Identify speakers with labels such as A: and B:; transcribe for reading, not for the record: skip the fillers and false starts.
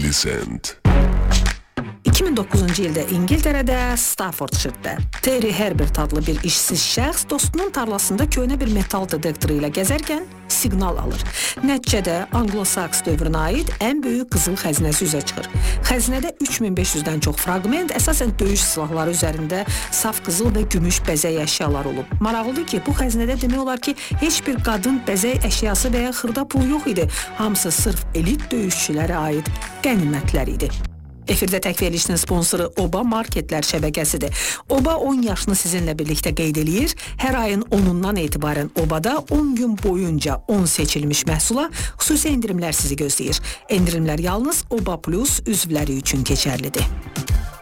A: 50 Cent.
B: 2009-cu ildə İngiltərədə Staffordshire-də Terry Herbert adlı bir işsiz şəxs dostunun tarlasında köhnə bir metal detektoru ilə gəzərkən siqnal alır. Nəticədə Anglo-Saks dövrünə aid ən böyük qızıl xəzinəsi üzə çıxır. Xəzinədə 3500-dən çox fraqment, əsasən döyüş silahları üzərində saf qızıl və gümüş bəzək əşyalar olub. Maraqlıdır ki, bu xəzinədə demək olar ki, heç bir qadın bəzək əşyası və ya xırda pul yox idi. Hamısı sırf elit döyüşçülərə aid qənimətlər idi. Efirdə tək verilişinin sponsoru Oba Marketlər şəbəkəsidir. Oba 10 yaşını sizinlə birlikdə qeyd eləyir. Hər ayın 10-undan etibarən Obada 10 gün boyunca 10 seçilmiş məhsula xüsusi endirimlər sizi gözləyir. Endirimlər yalnız Oba Plus üzvləri üçün keçərlidir.